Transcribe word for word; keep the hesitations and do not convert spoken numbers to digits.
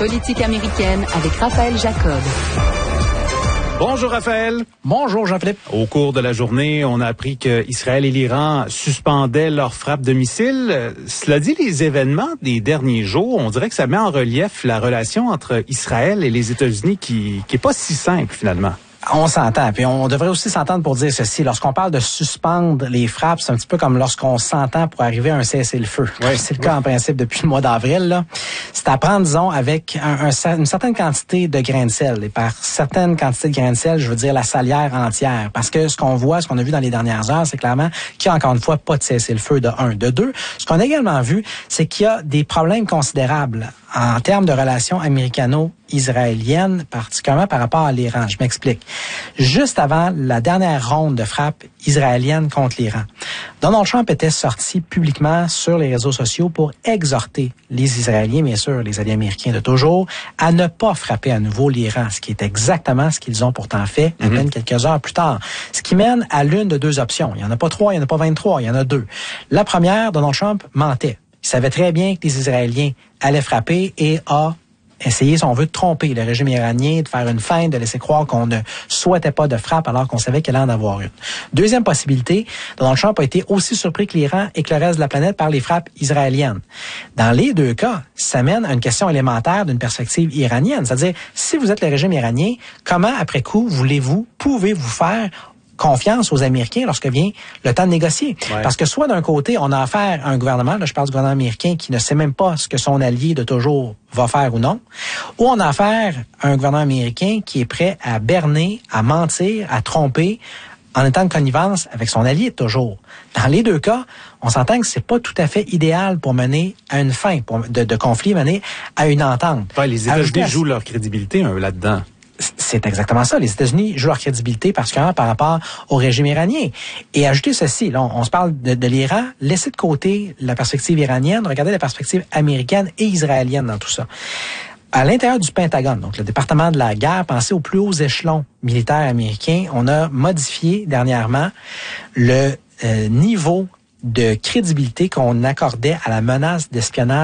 Politique américaine avec Raphaël Jacob. Bonjour Raphaël. Bonjour Jean-Philippe. Au cours de la journée, on a appris que Israël et l'Iran suspendaient leurs frappes de missiles. Euh, cela dit, les événements des derniers jours, on dirait que ça met en relief la relation entre Israël et les États-Unis qui qui est pas si simple finalement. On s'entend, puis on devrait aussi s'entendre pour dire ceci. Lorsqu'on parle de suspendre les frappes, c'est un petit peu comme lorsqu'on s'entend pour arriver à un cessez-le-feu. Oui, c'est le oui. cas en principe depuis le mois d'avril. Là. C'est à prendre, disons, avec un, un, une certaine quantité de grains de sel. Et par certaines quantités de grains de sel, je veux dire la salière entière. Parce que ce qu'on voit, ce qu'on a vu dans les dernières heures, c'est clairement qu'il y a encore une fois pas de cessez-le-feu de un. De deux, ce qu'on a également vu, c'est qu'il y a des problèmes considérables en termes de relations américano-israéliennes, particulièrement par rapport à l'Iran. Je m'explique. Juste avant la dernière ronde de frappe israélienne contre l'Iran, Donald Trump était sorti publiquement sur les réseaux sociaux pour exhorter les Israéliens, bien sûr, les alliés américains de toujours, à ne pas frapper à nouveau l'Iran, ce qui est exactement ce qu'ils ont pourtant fait à peine quelques heures plus tard. Ce qui mène à l'une de deux options. Il n'y en a pas trois, il n'y en a pas vingt-trois, il y en a deux. La première, Donald Trump mentait. Il savait très bien que les Israéliens allaient frapper et a essayé, si on veut, de tromper le régime iranien, de faire une feinte, de laisser croire qu'on ne souhaitait pas de frappe alors qu'on savait qu'il allait en avoir une. Deuxième possibilité, Donald Trump a été aussi surpris que l'Iran et que le reste de la planète par les frappes israéliennes. Dans les deux cas, ça mène à une question élémentaire d'une perspective iranienne. C'est-à-dire, si vous êtes le régime iranien, comment, après coup, voulez-vous, pouvez-vous faire confiance aux Américains lorsque vient le temps de négocier. Ouais. Parce que soit d'un côté, on a affaire à un gouvernement, là je parle du gouvernement américain, qui ne sait même pas ce que son allié de toujours va faire ou non, ou on a affaire à un gouvernement américain qui est prêt à berner, à mentir, à tromper, en étant de connivence avec son allié de toujours. Dans les deux cas, on s'entend que c'est pas tout à fait idéal pour mener à une fin pour, de, de conflit, mener à une entente. Ouais, les États-Unis jouent leur crédibilité hein, là-dedans. C'est exactement ça. Les États-Unis jouent leur crédibilité particulièrement par rapport au régime iranien. Et ajoutez ceci, là, on, on se parle de, de l'Iran, laissez de côté la perspective iranienne, regardez la perspective américaine et israélienne dans tout ça. À l'intérieur du Pentagone, donc le département de la guerre, pensez aux plus hauts échelons militaires américains, on a modifié dernièrement le euh, niveau de crédibilité qu'on accordait à la menace d'espionnage